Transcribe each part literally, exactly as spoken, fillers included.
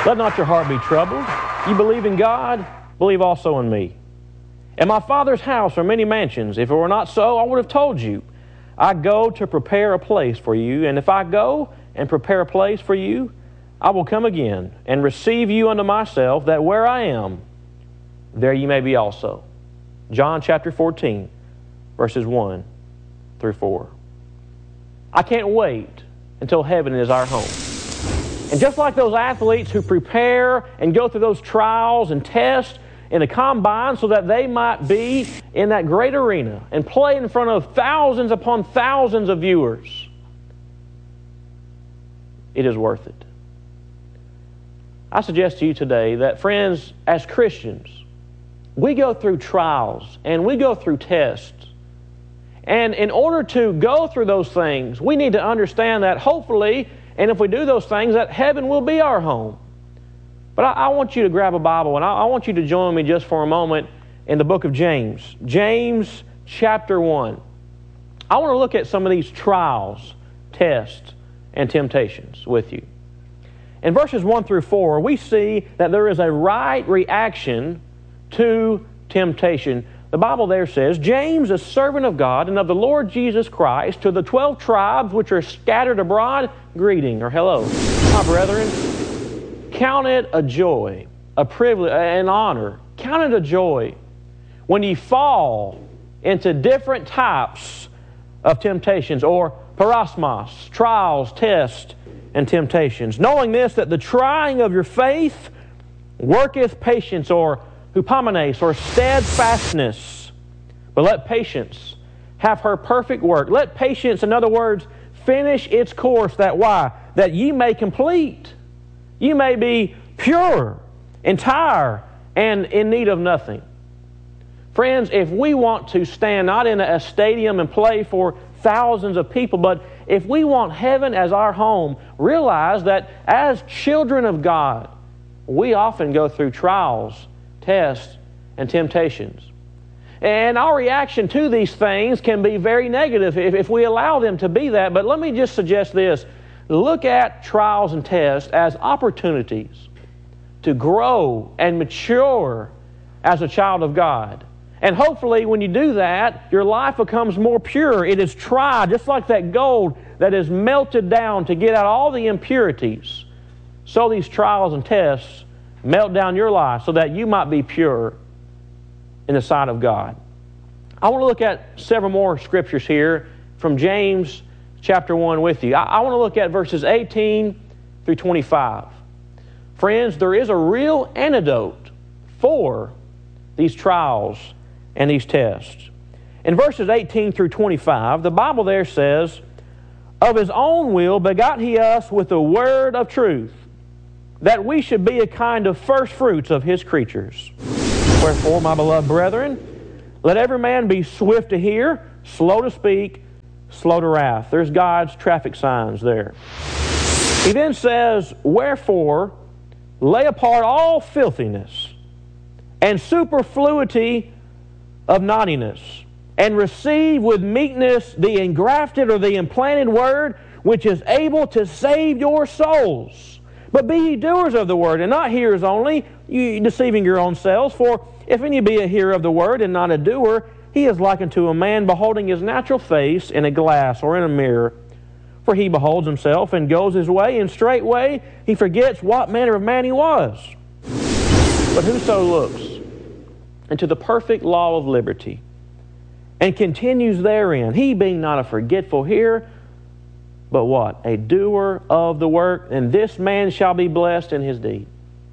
Let not your heart be troubled. You believe in God, believe also in me. In my Father's house are many mansions. If it were not so, I would have told you. I go to prepare a place for you, and if I go and prepare a place for you, I will come again and receive you unto myself, that where I am, there you may be also. John chapter fourteen, verses one through four. I can't wait until heaven is our home. And just like those athletes who prepare and go through those trials and tests in a combine so that they might be in that great arena and play in front of thousands upon thousands of viewers, it is worth it. I suggest to you today that, friends, as Christians, we go through trials and we go through tests. And in order to go through those things, we need to understand that hopefully, and if we do those things, that heaven will be our home. But I, I want you to grab a Bible, and I, I want you to join me just for a moment in the book of James. James chapter one. I want to look at some of these trials, tests, and temptations with you. In verses one through four, we see that there is a right reaction to temptation. The Bible there says, James, a servant of God and of the Lord Jesus Christ, to the twelve tribes which are scattered abroad, greeting, or hello. My brethren, count it a joy, a privilege, an honor. Count it a joy when you fall into different types of temptations, or parasmos, trials, tests, and temptations. Knowing this, that the trying of your faith worketh patience, or hupomenes, or steadfastness. But let patience have her perfect work. Let patience, in other words, finish its course. That why? That ye may complete. You may be pure, entire, and in need of nothing. Friends, if we want to stand not in a stadium and play for thousands of people, but if we want heaven as our home, realize that as children of God, we often go through trials, tests, and temptations. And our reaction to these things can be very negative if, if we allow them to be that. But let me just suggest this. Look at trials and tests as opportunities to grow and mature as a child of God. And hopefully when you do that, your life becomes more pure. It is tried, just like that gold that is melted down to get out all the impurities. So these trials and tests melt down your life so that you might be pure in the sight of God. I want to look at several more scriptures here from James chapter one with you. I, I want to look at verses eighteen through twenty-five. Friends, there is a real antidote for these trials and these tests. In verses eighteen through twenty-five, the Bible there says, Of His own will begot He us with the word of truth, that we should be a kind of first fruits of His creatures. Wherefore, my beloved brethren, let every man be swift to hear, slow to speak, slow to wrath. There's God's traffic signs there. He then says, Wherefore, lay apart all filthiness and superfluity of naughtiness, and receive with meekness the engrafted or the implanted word, which is able to save your souls. But be ye doers of the word, and not hearers only, you deceiving your own selves. For if any be a hearer of the word, and not a doer, he is like unto a man beholding his natural face in a glass or in a mirror. For he beholds himself, and goes his way, and straightway he forgets what manner of man he was. But whoso looks into the perfect law of liberty, and continues therein, he being not a forgetful hearer, but what? A doer of the work, and this man shall be blessed in his deed.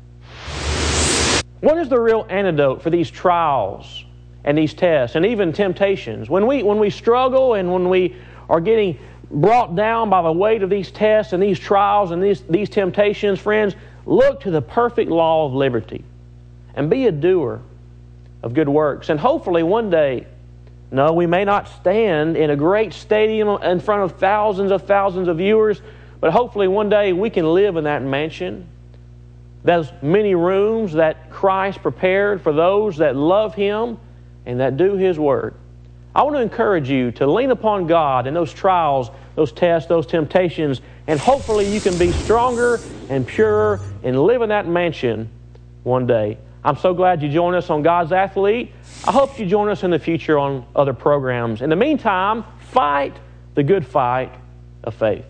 What is the real antidote for these trials and these tests and even temptations? When we, when we struggle and when we are getting brought down by the weight of these tests and these trials and these, these temptations, friends, look to the perfect law of liberty and be a doer of good works. And hopefully one day, no, we may not stand in a great stadium in front of thousands of thousands of viewers, but hopefully one day we can live in that mansion, those many rooms that Christ prepared for those that love Him and that do His Word. I want to encourage you to lean upon God in those trials, those tests, those temptations, and hopefully you can be stronger and pure and live in that mansion one day. I'm so glad you joined us on God's Athlete. I hope you join us in the future on other programs. In the meantime, fight the good fight of faith.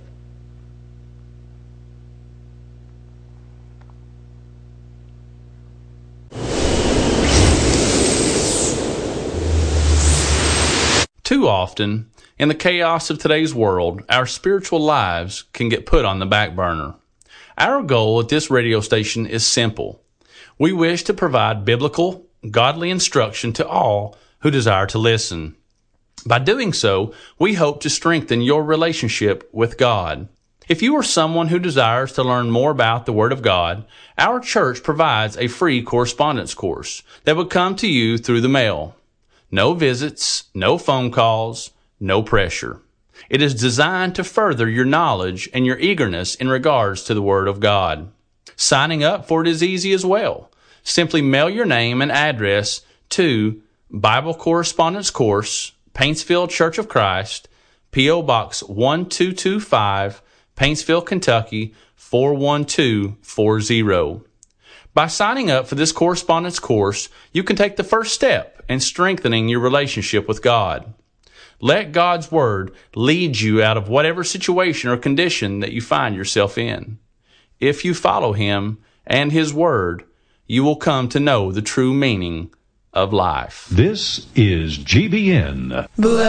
Too often, in the chaos of today's world, our spiritual lives can get put on the back burner. Our goal at this radio station is simple. We wish to provide biblical, godly instruction to all who desire to listen. By doing so, we hope to strengthen your relationship with God. If you are someone who desires to learn more about the Word of God, our church provides a free correspondence course that will come to you through the mail. No visits, no phone calls, no pressure. It is designed to further your knowledge and your eagerness in regards to the Word of God. Signing up for it is easy as well. Simply mail your name and address to Bible Correspondence Course, Paintsville Church of Christ, P O Box one two two five, Paintsville, Kentucky four one two four zero. By signing up for this correspondence course, you can take the first step in strengthening your relationship with God. Let God's Word lead you out of whatever situation or condition that you find yourself in. If you follow Him and His Word, you will come to know the true meaning of life. This is G B N.